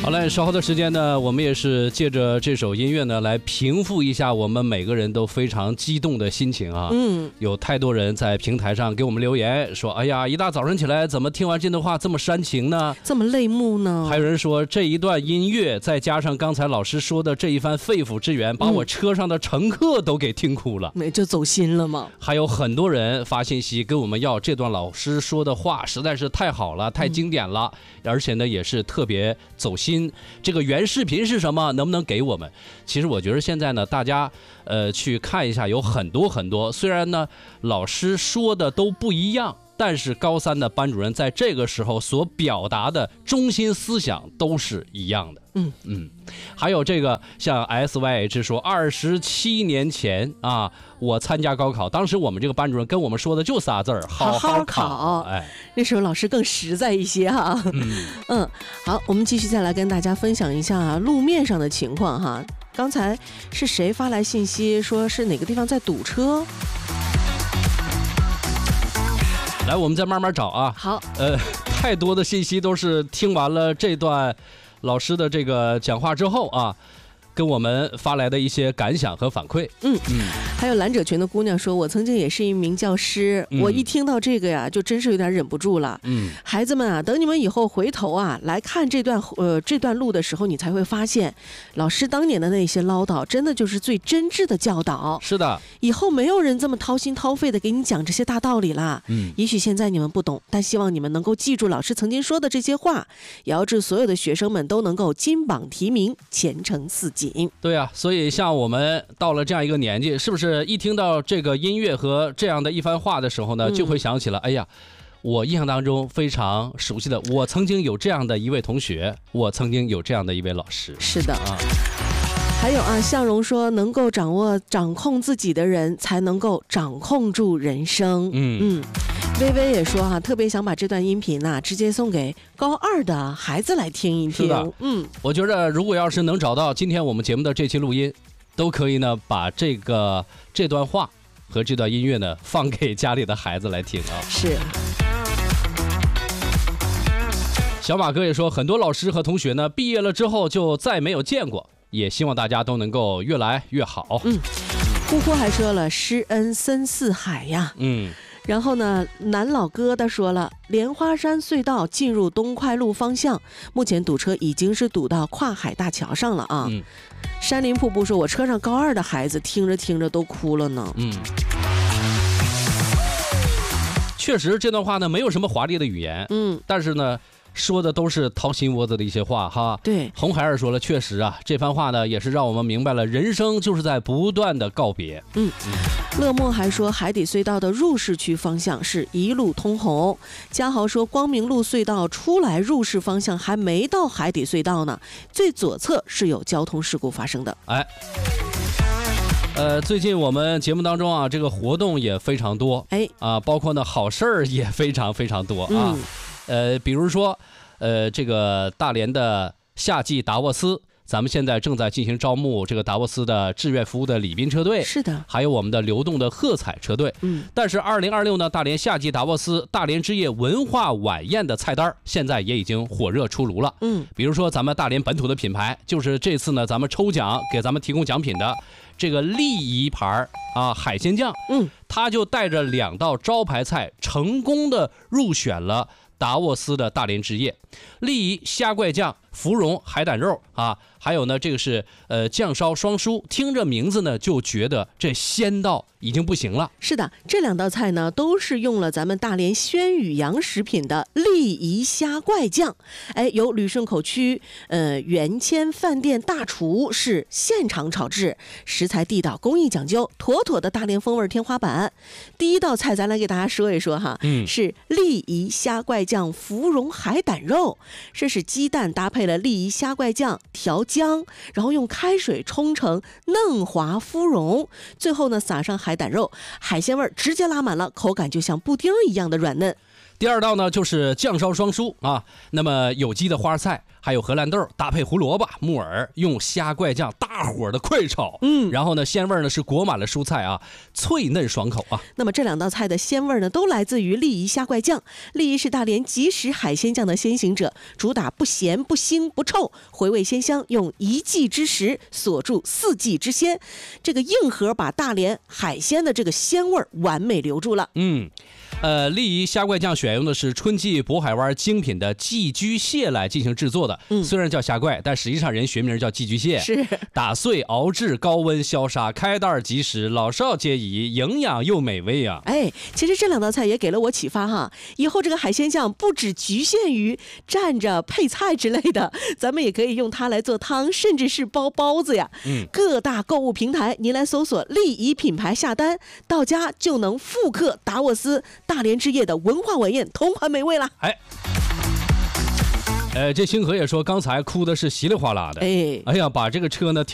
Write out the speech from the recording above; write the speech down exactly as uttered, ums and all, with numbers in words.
好嘞，稍后的时间呢，我们也是借着这首音乐呢，来平复一下我们每个人都非常激动的心情啊。嗯，有太多人在平台上给我们留言说，哎呀，一大早上起来，怎么听完这段话这么煽情呢？ 这么泪目呢？ 还有人说，这一段音乐再加上刚才老师说的这一番肺腑之言，把我车上的乘客都给听哭了。 没、嗯，就走心了吗？ 还有很多人发信息跟我们要这段老师说的话，实在是太好了，太经典了，嗯、而且呢，也是特别走心。这个原视频是什么？能不能给我们？其实我觉得现在呢，大家呃去看一下，有很多很多。虽然呢，老师说的都不一样，但是高三的班主任在这个时候所表达的中心思想都是一样的。嗯嗯，还有这个像 S Y H 说，二十七年前啊，我参加高考，当时我们这个班主任跟我们说的就仨字儿，好好考。哎， 那时候老师更实在一些哈。嗯嗯，好，我们继续再来跟大家分享一下路面上的情况哈。刚才是谁发来信息说是哪个地方在堵车？ 来，我们再慢慢找啊。 好， 呃，太多的信息都是听完了这段老师的这个讲话之后啊，跟我们发来的一些感想和反馈。嗯嗯， 还有蓝者群的姑娘说，我曾经也是一名教师，嗯、我一听到这个呀，就真是有点忍不住了。嗯，孩子们啊，等你们以后回头啊来看这段呃这段路的时候，你才会发现，老师当年的那些唠叨，真的就是最真挚的教导。 是的， 以后没有人这么掏心掏肺的给你讲这些大道理啦。嗯，也许现在你们不懂，但希望你们能够记住老师曾经说的这些话，也要祝所有的学生们都能够金榜题名，前程似锦。 对啊，所以像我们到了这样一个年纪，是不是一听到这个音乐和这样的一番话的时候呢，就会想起了，哎呀，我印象当中非常熟悉的，我曾经有这样的一位同学，我曾经有这样的一位老师。 是的啊。还有啊，向荣说，能够掌握掌控自己的人，才能够掌控住人生。嗯嗯。微微也说哈、啊，特别想把这段音频呐、啊、直接送给高二的孩子来听一听。 是的，嗯，我觉得如果要是能找到今天我们节目的这期录音，都可以呢把这个这段话和这段音乐呢放给家里的孩子来听啊。 是。 小马哥也说，很多老师和同学呢毕业了之后就再没有见过，也希望大家都能够越来越好。嗯， 呼呼还说了，施恩深似海呀。嗯。然后呢，南老疙瘩说了，莲花山隧道进入东快路方向，目前堵车已经是堵到跨海大桥上了啊。嗯、山林瀑布说，我车上高二的孩子听着听着都哭了呢。嗯， 确实这段话呢没有什么华丽的语言，嗯，但是呢说的都是掏心窝子的一些话哈。 对， 红孩儿说了，确实啊，这番话呢也是让我们明白了，人生就是在不断的告别。嗯嗯。 乐默还说，海底隧道的入市区方向是一路通红。嘉豪说，光明路隧道出来入市方向还没到海底隧道呢，最左侧是有交通事故发生的。 哎，呃，最近我们节目当中啊，这个活动也非常多，哎啊，包括呢好事儿也非常非常多啊。嗯、呃，比如说，呃，这个大连的夏季达沃斯。咱们现在正在进行招募这个达沃斯的志愿服务的礼宾车队， 是的， 还有我们的流动的喝彩车队。嗯，但是二零二六呢，大连夏季达沃斯大连之夜文化晚宴的菜单现在也已经火热出炉了。嗯，比如说咱们大连本土的品牌，就是这次呢咱们抽奖给咱们提供奖品的这个利怡牌啊海鲜酱，嗯，它就带着两道招牌菜，成功的入选了达沃斯的大连之夜，利怡虾怪酱、芙蓉海胆肉啊，还有呢，这个是呃酱烧双蔬，听着名字呢就觉得这鲜到已经不行了。 是的，这两道菜呢都是用了咱们大连轩宇洋食品的利怡虾怪酱，哎，由旅顺口区呃元谦饭店大厨是现场炒制，食材地道，工艺讲究，妥妥的大连风味天花板。第一道菜咱来给大家说一说哈，嗯，是利怡虾怪酱芙蓉海胆肉，这是鸡蛋搭配了利怡虾怪酱调姜，然后用开水冲成嫩滑芙蓉，最后呢撒上海胆肉，海鲜味直接拉满了，口感就像布丁一样的软嫩。 第二道呢就是酱烧双蔬啊，那么有机的花菜还有荷兰豆搭配胡萝卜、木耳，用虾怪酱大火的快炒，嗯，然后呢鲜味呢是裹满了蔬菜啊，脆嫩爽口啊。 那么这两道菜的鲜味呢都来自于丽怡虾怪酱。丽怡是大连即食海鲜酱的先行者，主打不咸不腥不臭，回味鲜香，用一季之食锁住四季之鲜，这个硬核把大连海鲜的这个鲜味完美留住了。 嗯。呃，丽怡虾怪酱选用的是春季渤海湾精品的寄居蟹来进行制作的。嗯，虽然叫虾怪，但实际上人学名叫寄居蟹。 是打碎、熬制、高温消杀，开袋即食，老少皆宜，营养又美味啊！ 哎，其实这两道菜也给了我启发哈，以后这个海鲜酱不只局限于蘸着配菜之类的，咱们也可以用它来做汤，甚至是包包子呀。嗯，各大购物平台您来搜索丽怡品牌下单，到家就能复刻达沃斯大连之夜的文化晚宴，同款美味了。 哎，呃，这星河也说刚才哭的是稀里哗啦的。 哎， 哎呀，把这个车呢停。